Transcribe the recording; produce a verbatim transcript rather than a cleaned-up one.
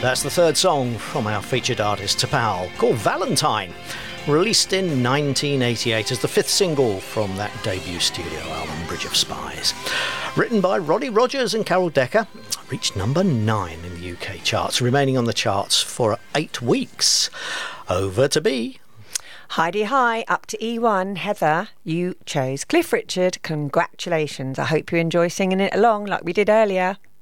That's the third song from our featured artist T'Pau, called Valentine, released in nineteen eighty-eight as the fifth single from that debut studio album, Bridge of Spies. Written by Roddy Rogers and Carol Decker, reached number nine in the U K charts, remaining on the charts for eight weeks. Over to B. Heidi High, up to E one. Heather, you chose Cliff Richard. Congratulations. I hope you enjoy singing it along like we did earlier.